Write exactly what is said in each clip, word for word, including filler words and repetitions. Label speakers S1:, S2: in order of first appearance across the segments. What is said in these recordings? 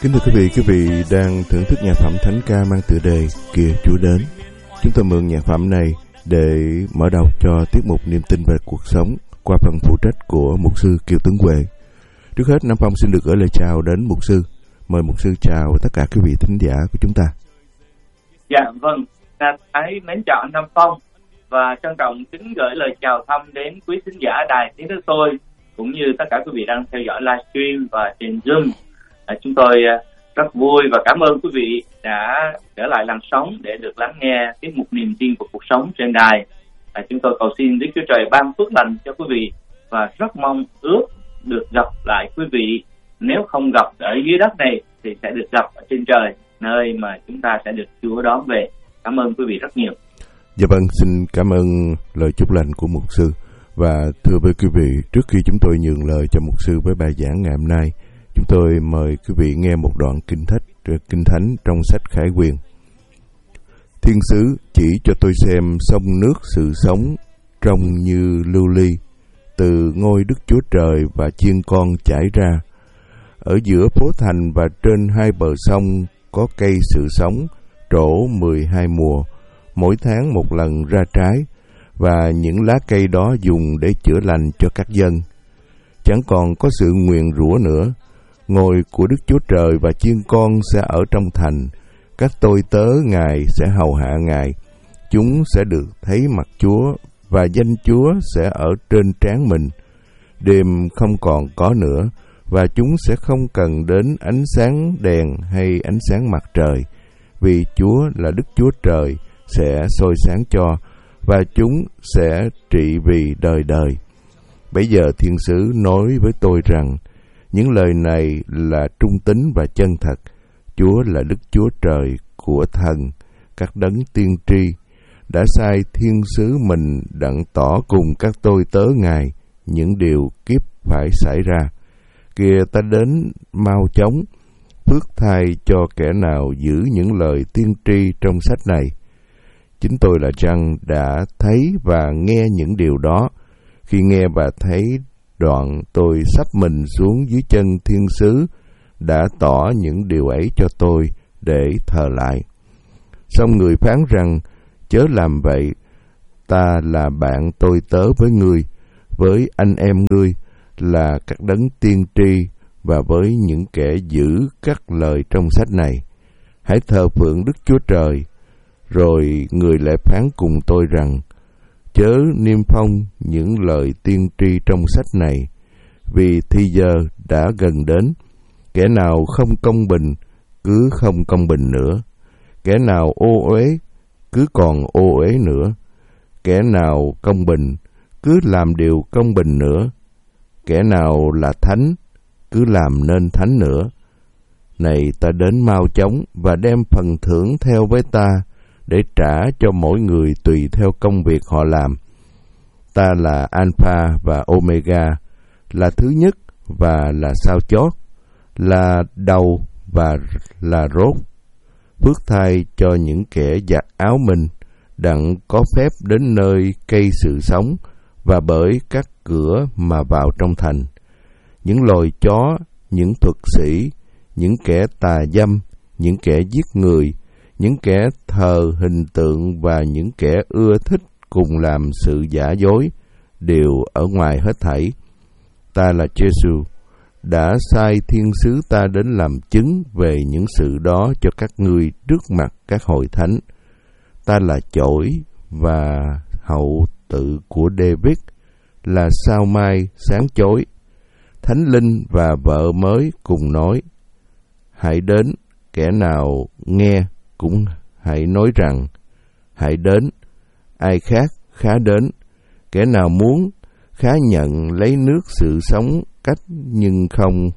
S1: Kính thưa quý vị, quý vị đang thưởng thức nhạc phẩm thánh ca mang tựa đề Kìa Chúa Đến. Chúng tôi mượn nhạc phẩm này để mở đầu cho tiết mục Niềm tin về cuộc sống qua phần phụ trách của mục sư Kiều Tấn Huệ. Trước hết, Nam Phong xin được gửi lời chào đến mục sư. Mời mục sư chào tất cả quý vị thính giả của chúng ta.
S2: Dạ vâng, ta thấy mến chào anh Nam Phong và trân trọng kính gửi lời chào thăm đến quý thính giả đài Tiếng Nói Tôi cũng như tất cả quý vị đang theo dõi livestream và trên Zoom. À, chúng tôi rất vui và cảm ơn quý vị đã trở lại làn sóng để được lắng nghe tiết mục Niềm tin của cuộc sống trên đài. À, chúng tôi cầu xin Đức Chúa Trời ban phước lành cho quý vị và rất mong ước được gặp lại quý vị. Nếu không gặp ở dưới đất này thì sẽ được gặp ở trên trời, nơi mà chúng ta sẽ được Chúa đón về. Cảm ơn quý vị rất nhiều.
S1: Dạ vâng, xin cảm ơn lời chúc lành của mục sư. Và thưa với quý vị, trước khi chúng tôi nhường lời cho mục sư với bài giảng ngày hôm nay, chúng tôi mời quý vị nghe một đoạn kinh thánh, kinh thánh trong sách Khải Huyền. Thiên sứ chỉ cho tôi xem sông nước sự sống trông như lưu ly, từ ngôi Đức Chúa Trời và chiên con chảy ra. Ở giữa phố thành và trên hai bờ sông có cây sự sống, trổ mười hai mùa, mỗi tháng một lần ra trái, và những lá cây đó dùng để chữa lành cho các dân. Chẳng còn có sự nguyền rủa nữa. Ngôi của Đức Chúa Trời và chiên con sẽ ở trong thành, các tôi tớ Ngài sẽ hầu hạ Ngài. Chúng sẽ được thấy mặt Chúa và danh Chúa sẽ ở trên trán mình. Đêm không còn có nữa, và chúng sẽ không cần đến ánh sáng đèn hay ánh sáng mặt trời, vì Chúa là Đức Chúa Trời sẽ soi sáng cho, và chúng sẽ trị vì đời đời. Bây giờ thiên sứ nói với tôi rằng, những lời này là trung tín và chân thật. Chúa là Đức Chúa Trời của thần, các đấng tiên tri, đã sai thiên sứ mình đặng tỏ cùng các tôi tớ Ngài những điều kiếp phải xảy ra. Kìa ta đến mau chóng, phước thay cho kẻ nào giữ những lời tiên tri trong sách này. Chính tôi là Trăng đã thấy và nghe những điều đó. Khi nghe và thấy đoạn, tôi sắp mình xuống dưới chân thiên sứ đã tỏ những điều ấy cho tôi để thờ lại. Xong người phán rằng, chớ làm vậy, ta là bạn tôi tớ với ngươi, với anh em ngươi là các đấng tiên tri và với những kẻ giữ các lời trong sách này. Hãy thờ phượng Đức Chúa Trời. Rồi người lại phán cùng tôi rằng, chớ niêm phong những lời tiên tri trong sách này, vì thì giờ đã gần đến. Kẻ nào không công bình, cứ không công bình nữa. Kẻ nào ô uế, cứ còn ô uế nữa. Kẻ nào công bình, cứ làm điều công bình nữa. Kẻ nào là thánh, cứ làm nên thánh nữa. Này ta đến mau chóng và đem phần thưởng theo với ta, để trả cho mỗi người tùy theo công việc họ làm. Ta là Alpha và Omega, là thứ nhất và là sao chót, là đầu và là rốt. Phước thay cho những kẻ giặt áo mình, đặng có phép đến nơi cây sự sống và bởi các cửa mà vào trong thành. Những loài chó, những thuật sĩ, những kẻ tà dâm, những kẻ giết người, những kẻ thờ hình tượng và những kẻ ưa thích cùng làm sự giả dối đều ở ngoài hết thảy. Ta là Giê-xu, đã sai thiên sứ ta đến làm chứng về những sự đó cho các ngươi trước mặt các hội thánh. Ta là chổi và hậu tự của David, là sao mai sáng chói. Thánh linh và vợ mới cùng nói, hãy đến. Kẻ nào nghe cũng hãy nói rằng, hãy đến. Ai khác khá đến. Kẻ nào muốn khá nhận lấy nước sự sống cách, nhưng không.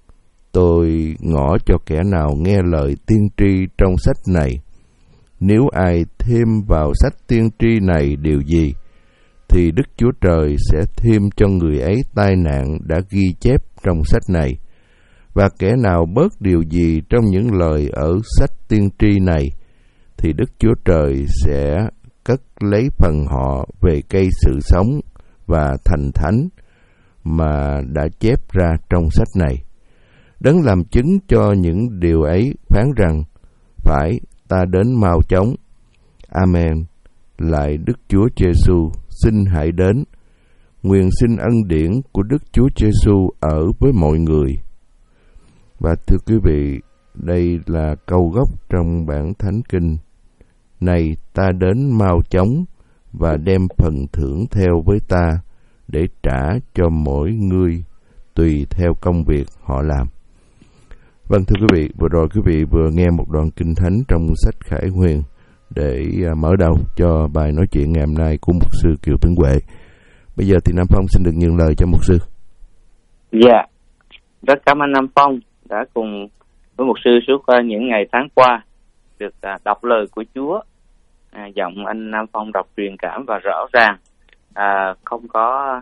S1: Tôi ngỏ cho kẻ nào nghe lời tiên tri trong sách này. Nếu ai thêm vào sách tiên tri này điều gì, thì Đức Chúa Trời sẽ thêm cho người ấy tai nạn đã ghi chép trong sách này. Và kẻ nào bớt điều gì trong những lời ở sách tiên tri này, thì Đức Chúa Trời sẽ cất lấy phần họ về cây sự sống và thành thánh mà đã chép ra trong sách này. Đấng làm chứng cho những điều ấy phán rằng, phải, ta đến mau chóng. Amen. Lại Đức Chúa Giêsu, xin hãy đến. Nguyện xin ân điển của Đức Chúa Giêsu ở với mọi người. Và thưa quý vị, đây là câu gốc trong bản Thánh Kinh. Này, ta đến mau chóng và đem phần thưởng theo với ta để trả cho mỗi người tùy theo công việc họ làm. Vâng, thưa quý vị, vừa rồi quý vị vừa nghe một đoạn kinh thánh trong sách Khải Huyền để mở đầu cho bài nói chuyện ngày hôm nay của mục sư Kiều Tấn Huệ. Bây giờ thì Nam Phong xin được nhường lời cho mục sư.
S2: Dạ, yeah. Rất cảm ơn Nam Phong đã cùng với mục sư suốt những ngày tháng qua được đọc lời của Chúa. À, giọng anh Nam Phong đọc truyền cảm và rõ ràng, à, không có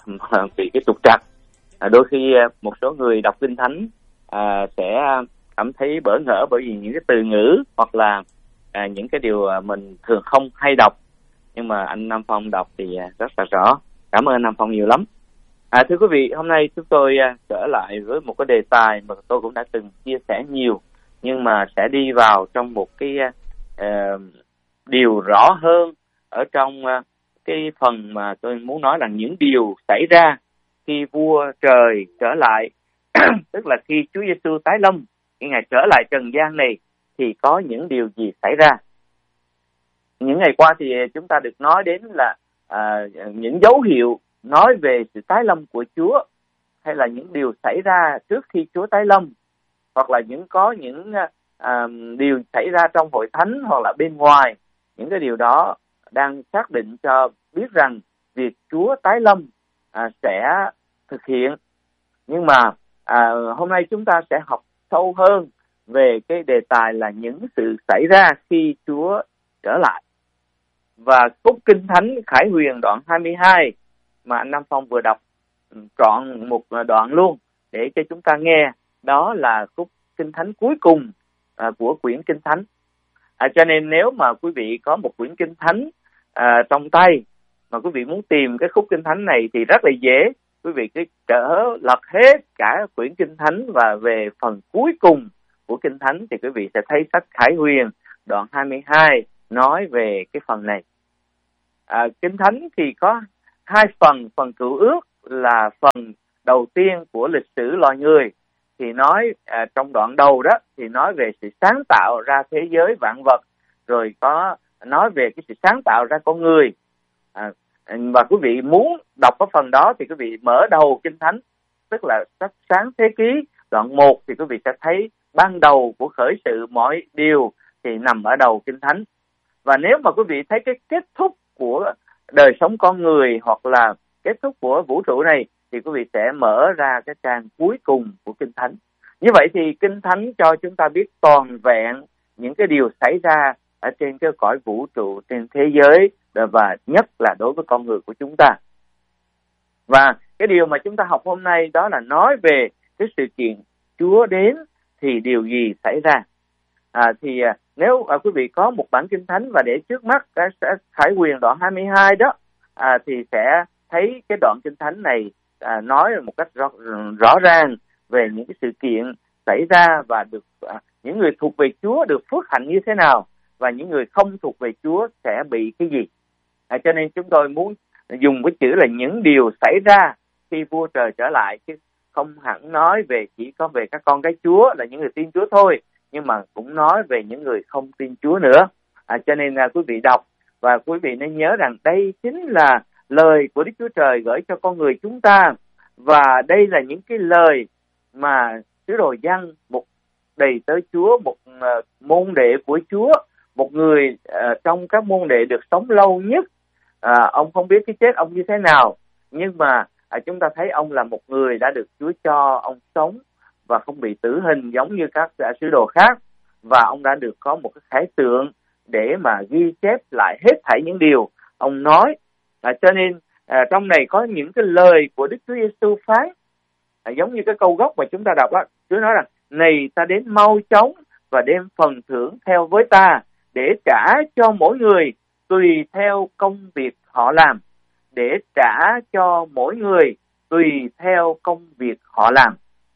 S2: bị cái trục trặc. À, đôi khi một số người đọc kinh thánh à, sẽ cảm thấy bỡ ngỡ bởi vì những cái từ ngữ hoặc là à, những cái điều mình thường không hay đọc, nhưng mà anh Nam Phong đọc thì rất là rõ. Cảm ơn anh Nam Phong nhiều lắm. À, thưa quý vị, hôm nay chúng tôi trở lại với một cái đề tài mà tôi cũng đã từng chia sẻ nhiều, nhưng mà sẽ đi vào trong một cái uh, điều rõ hơn ở trong uh, cái phần mà tôi muốn nói là những điều xảy ra khi vua trời trở lại, tức là khi Chúa Giêsu tái lâm, khi Ngài trở lại trần gian này thì có những điều gì xảy ra. Những ngày qua thì chúng ta được nói đến là à, những dấu hiệu nói về sự tái lâm của Chúa, hay là những điều xảy ra trước khi Chúa tái lâm, hoặc là những có những à, điều xảy ra trong hội thánh hoặc là bên ngoài. Những cái điều đó đang xác định cho biết rằng việc Chúa tái lâm à, sẽ thực hiện. Nhưng mà à, hôm nay chúng ta sẽ học sâu hơn về cái đề tài là những sự xảy ra khi Chúa trở lại. Và khúc Kinh Thánh Khải Huyền đoạn hai mươi hai mà anh Nam Phong vừa đọc trọn một đoạn luôn để cho chúng ta nghe, đó là khúc Kinh Thánh cuối cùng à, của quyển Kinh Thánh. À, cho nên nếu mà quý vị có một quyển Kinh Thánh à, trong tay mà quý vị muốn tìm cái khúc Kinh Thánh này thì rất là dễ. Quý vị cứ trở lật hết cả quyển Kinh Thánh và về phần cuối cùng của Kinh Thánh thì quý vị sẽ thấy sách Khải Huyền đoạn hai mươi hai nói về cái phần này. À, Kinh Thánh thì có hai phần. Phần cựu ước là phần đầu tiên của lịch sử loài người, thì nói à, trong đoạn đầu đó thì nói về sự sáng tạo ra thế giới vạn vật, rồi có nói về cái sự sáng tạo ra con người. À, và quý vị muốn đọc cái phần đó thì quý vị mở đầu Kinh Thánh, tức là sách Sáng Thế Ký đoạn một, thì quý vị sẽ thấy ban đầu của khởi sự mọi điều thì nằm ở đầu Kinh Thánh. Và nếu mà quý vị thấy cái kết thúc của đời sống con người hoặc là kết thúc của vũ trụ này thì quý vị sẽ mở ra cái trang cuối cùng của Kinh Thánh. Như vậy thì Kinh Thánh cho chúng ta biết toàn vẹn những cái điều xảy ra ở trên cái cõi vũ trụ, trên thế giới, và nhất là đối với con người của chúng ta. Và cái điều mà chúng ta học hôm nay đó là nói về cái sự kiện Chúa đến thì điều gì xảy ra. À, thì à, nếu à, quý vị có một bản Kinh Thánh và để trước mắt cái Khải Huyền đoạn hai mươi hai đó, à, thì sẽ thấy cái đoạn Kinh Thánh này à, nói một cách rõ, rõ ràng về những cái sự kiện xảy ra và được à, những người thuộc về Chúa được phước hạnh như thế nào, và những người không thuộc về Chúa sẽ bị cái gì. À, cho nên chúng tôi muốn dùng cái chữ là những điều xảy ra khi vua trời trở lại, chứ không hẳn nói về chỉ có về các con cái Chúa là những người tin Chúa thôi, nhưng mà cũng nói về những người không tin Chúa nữa. À, cho nên là quý vị đọc và quý vị nên nhớ rằng đây chính là lời của Đức Chúa Trời gửi cho con người chúng ta, và đây là những cái lời mà sứ đồ Giăng, một đầy tớ Chúa, một uh, môn đệ của Chúa, một người uh, trong các môn đệ được sống lâu nhất. Uh, ông không biết cái chết ông như thế nào, nhưng mà uh, chúng ta thấy ông là một người đã được Chúa cho ông sống và không bị tử hình giống như các uh, sứ đồ khác, và ông đã được có một cái khải tượng để mà ghi chép lại hết thảy những điều ông nói. À, cho nên à, trong này có những cái lời của Đức Chúa Giêsu phán, à, giống như cái câu gốc mà chúng ta đọc đó. Chúa nói rằng: này, ta đến mau chóng và đem phần thưởng theo với ta để trả cho mỗi người tùy theo công việc họ làm. Để trả cho mỗi người tùy theo công việc họ làm.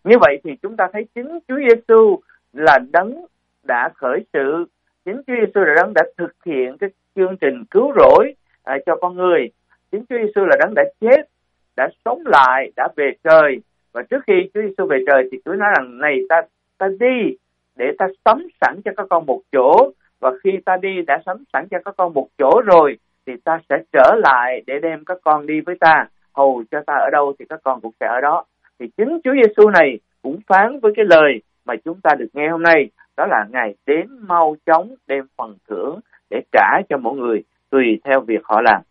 S2: Như vậy thì chúng ta thấy chính Chúa Giêsu là đấng đã khởi sự, chính Chúa Giêsu là đấng đã thực hiện cái chương trình cứu rỗi à, cho con người. Chính Chúa Giêsu là đấng đã chết, đã sống lại, đã về trời. Và trước khi Chúa Giêsu về trời thì Chúa nói rằng này ta ta đi để ta sắm sẵn cho các con một chỗ, và khi ta đi đã sắm sẵn cho các con một chỗ rồi thì ta sẽ trở lại để đem các con đi với ta, hầu cho ta ở đâu thì các con cũng sẽ ở đó. Thì chính Chúa Giêsu này cũng phán với cái lời mà chúng ta được nghe hôm nay, đó là Ngài đến mau chóng đem phần thưởng để trả cho mỗi người tùy theo việc họ làm.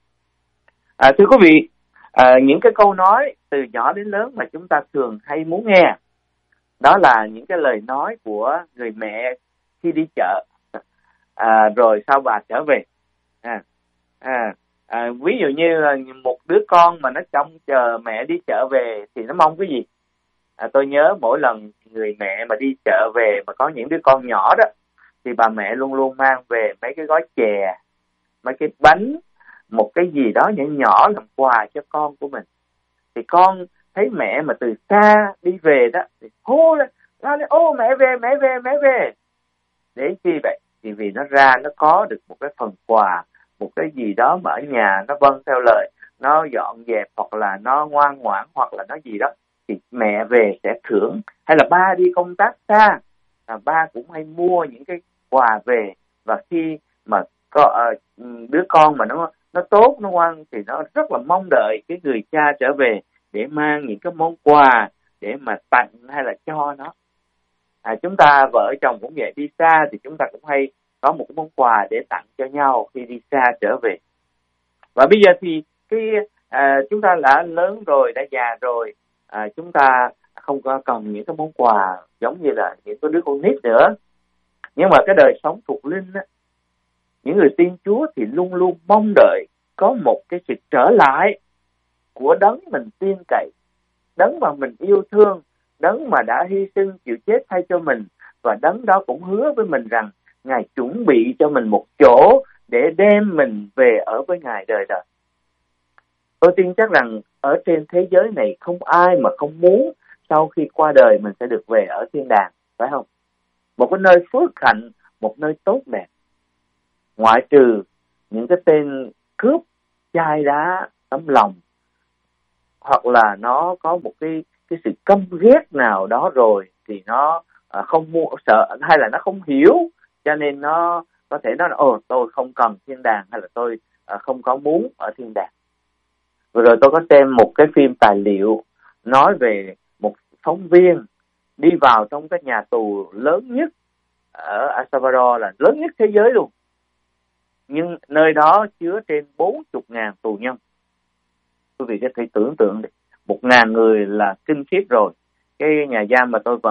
S2: À, thưa quý vị, à, những cái câu nói từ nhỏ đến lớn mà chúng ta thường hay muốn nghe, đó là những cái lời nói của người mẹ khi đi chợ, à, rồi sau bà trở về. À, à, à, ví dụ như là một đứa con mà nó trông chờ mẹ đi chợ về thì nó mong cái gì? À, tôi nhớ mỗi lần người mẹ mà đi chợ về mà có những đứa con nhỏ đó, thì bà mẹ luôn luôn mang về mấy cái gói chè, mấy cái bánh, một cái gì đó nhỏ nhỏ làm quà cho con của mình. Thì con thấy mẹ mà từ xa đi về đó thì hô lên, la lên, ô mẹ về, mẹ về, mẹ về. Để chi vậy? Thì vì nó ra nó có được một cái phần quà, một cái gì đó mà ở nhà nó vâng theo lời, nó dọn dẹp hoặc là nó ngoan ngoãn hoặc là nó gì đó, thì mẹ về sẽ thưởng. Hay là ba đi công tác xa, à, ba cũng hay mua những cái quà về, và khi mà có uh, đứa con mà nó nó tốt, nó ngoan thì nó rất là mong đợi cái người cha trở về để mang những cái món quà để mà tặng hay là cho nó. À, chúng ta vợ chồng cũng vậy, đi xa thì chúng ta cũng hay có một cái món quà để tặng cho nhau khi đi xa trở về. Và bây giờ thì cái à, chúng ta đã lớn rồi, đã già rồi, à, chúng ta không có cần những cái món quà giống như là những cái đứa con nít nữa. Nhưng mà cái đời sống thuộc linh á, những người tin Chúa thì luôn luôn mong đợi có một cái sự trở lại của đấng mình tin cậy, đấng mà mình yêu thương, đấng mà đã hy sinh chịu chết thay cho mình, và đấng đó cũng hứa với mình rằng Ngài chuẩn bị cho mình một chỗ để đem mình về ở với Ngài đời đời. Tôi tin chắc rằng ở trên thế giới này không ai mà không muốn sau khi qua đời mình sẽ được về ở thiên đàng, phải không? Một cái nơi phước hạnh, một nơi tốt đẹp. Ngoại trừ những cái tên cướp, chai đá, tấm lòng, hoặc là nó có một cái cái sự căm ghét nào đó rồi thì nó à, không mua sợ, hay là nó không hiểu, cho nên nó có thể nói là ồ tôi không cần thiên đàng, hay là tôi à, không có muốn ở thiên đàng. Vừa rồi tôi có xem một cái phim tài liệu nói về một phóng viên đi vào trong cái nhà tù lớn nhất ở El Salvador, là lớn nhất thế giới luôn, nhưng nơi đó chứa trên bốn mươi ngàn tù nhân. Quý vị có thể tưởng tượng đi, một ngàn người là kinh khiếp rồi. Cái nhà giam mà tôi